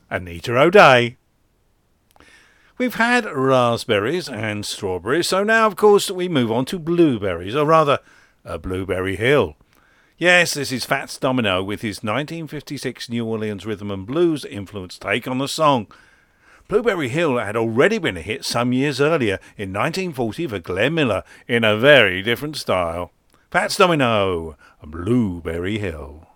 Anita O'Day. We've had raspberries and strawberries, so now, of course, we move on to blueberries, or rather, a Blueberry Hill. Yes, this is Fats Domino with his 1956 New Orleans rhythm and blues influenced take on the song. Blueberry Hill had already been a hit some years earlier, in 1940 for Glenn Miller, in a very different style. Fats Domino, Blueberry Hill.